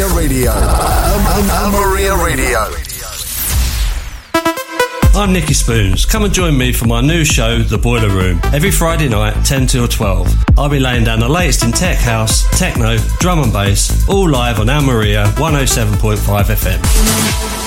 Maria Radio. Al Maria Radio. I'm Nicky Spoons. Come and join me for my new show, The Boiler Room, every Friday night, 10 till 12. I'll be laying down the latest in tech house, techno, drum and bass, all live on Al Maria 107.5 FM.